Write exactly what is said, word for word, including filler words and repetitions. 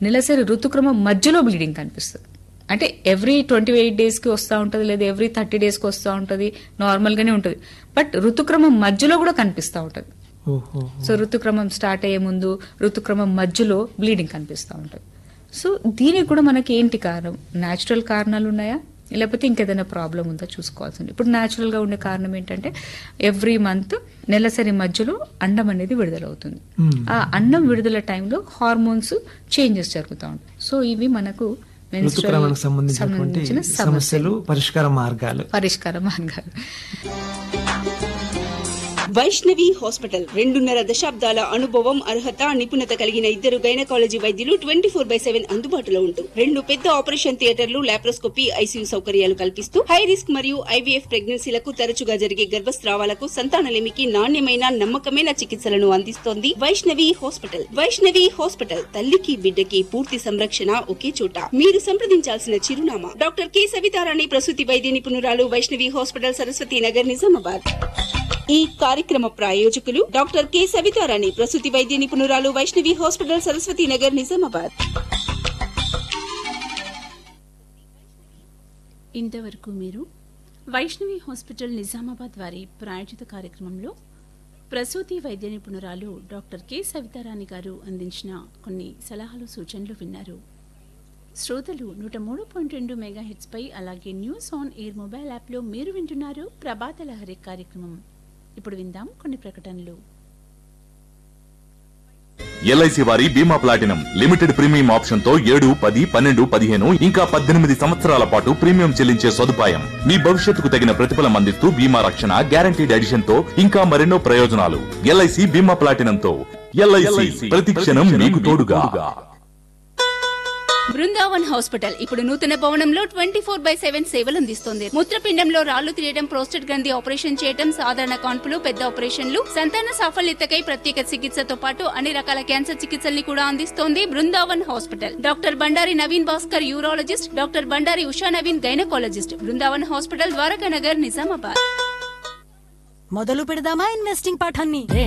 నెలసరి ఋతుక్రమం మధ్యలో బ్లీడింగ్ కనిపిస్తుంది. అంటే ఎవ్రీ ట్వంటీ ఎయిట్ డేస్ కి వస్తూ ఉంటది, లేదా ఎవ్రీ థర్టీ డేస్ కి వస్తూ ఉంటది, నార్మల్ గానే ఉంటది. బట్ ఋతుక్రమం మధ్యలో కూడా కనిపిస్తూ ఉంటది. సో ఋతుక్రమం స్టార్ట్ అయ్యే ముందు, ఋతుక్రమం మధ్యలో బ్లీడింగ్ కనిపిస్తూ ఉంటది. సో దీనికి కూడా మనకి ఏంటి కారణం? న్యాచురల్ కారణాలు ఉన్నాయా, లేకపోతే ఇంకేదైనా ప్రాబ్లం ఉందా చూసుకోవాల్సింది. ఇప్పుడు న్యాచురల్ గా ఉండే కారణం ఏంటంటే ఎవ్రీ మంత్ నెలసరి మధ్యలో అండం అనేది విడుదలవుతుంది. ఆ అండం విడుదల టైంలో హార్మోన్స్ చేంజెస్ జరుగుతూ ఉంటాయి. సో ఇవి మనకు ఋతుక్రమానికి సంబంధించిన సమస్యలు, పరిష్కార మార్గాలు పరిష్కార మార్గాలు వైష్ణవి హాస్పిటల్ రెండున్నర దశాబ్దాల అనుభవం, అర్హత, నిపుణత కలిగిన ఇద్దరు గైనకాలజీ వైద్యులు ట్వంటీ ఫోర్ బై సెవెన్ అందుబాటులో ఉంటూ రెండు పెద్ద ఆపరేషన్ థియేటర్లు, లాప్రోస్కోపీ, ఐసీయూ సౌకర్యాలు కల్పిస్తూ హై రిస్క్ మరియు ఐవీఎఫ్ ప్రెగ్నెన్సీలకు, తరచుగా జరిగే గర్భస్రావాలకు, సంతానలేమికి నాణ్యమైన నమ్మకమైన చికిత్సలను అందిస్తోంది వైష్ణవి హాస్పిటల్. వైష్ణవి హాస్పిటల్ తల్లికి బిడ్డకి పూర్తి సంరక్షణ ఒకే చోట. మీరు సంప్రదించాల్సిన చిరునామా డాక్టర్ కె సవితారాణి, ప్రసూతి వైద్య నిపుణురాలు, వైష్ణవి హాస్పిటల్, సరస్వతి నగర్, నిజామాబాద్. ఈ కార్యక్రమ ప్రాయోజకులు డాక్టర్ కె సవితారాణి, ప్రసూతి వైద్య నిపుణురాలు, వైష్ణవి హాస్పిటల్, సరస్వతి నగర్, నిజామాబాద్. ఇంతవరకు మీరు వైష్ణవి హాస్పిటల్ నిజామాబాద్ వారి ప్రాయోజిత కార్యక్రమంలో ప్రసూతి వైద్య నిపుణురాలు డాక్టర్ కె సవితారాణి గారు అందించిన కొన్ని సలహాలు, సూచనలు విన్నారు. శ్రోతలు నూట మూడు పాయింట్ రెండు మెగా హెడ్స్ పై, అలాగే న్యూస్ ఆన్ ఎయిర్ మొబైల్ యాప్లో మీరు వింటున్నారు ప్రభాత లహరి కార్యక్రమం. ఇప్పుడు విందాం కొన్ని ప్రకటనలు. ఎల్ఐసి వారి బీమా ప్లాటినం లిమిటెడ్ ప్రీమియం ఆప్షన్ తో ఏడు, పది, పన్నెండు, పదిహేను ఇంకా పద్దెనిమిది సంవత్సరాల పాటు ప్రీమియం చెల్లించే సదుపాయం. మీ భవిష్యత్తుకు తగిన ప్రతిఫలం అందిస్తూ బీమా రక్షణ, గ్యారంటీడ్ ఎడిషన్ తో ఇంకా మరెన్నో ప్రయోజనాలు. ఎల్ఐసి బీమా ప్లాటినం తో ఎల్ఐసి ప్రతి క్షణం మీకు తోడుగా. బృందావన్ హాస్పిటల్ ఇప్పుడు నూతన భవనంలో ట్వంటీ ఫోర్ బై సెవెన్ సేవలు అందిస్తోంది. మూత్రపిండంలో రాళ్లు తీయడం, ప్రోస్టేట్ గ్రంథి ఆపరేషన్ చేయడం, సాధారణ కాన్పులు, పెద్ద ఆపరేషన్లు, సంతాన సాఫల్యతకై ప్రత్యేక చికిత్సతో పాటు అన్ని రకాల క్యాన్సర్ చికిత్సల్ని కూడా అందిస్తోంది Brindavan hospital. Doctor Bandari Naveen Bhaskar urologist, doctor Bandari Usha Naveen gynaecologist. Brindavan hospital, Dwaraka Nagar, Nizamabad. మొదలు పెడదామా ఇన్వెస్టింగ్ పాఠాన్ని?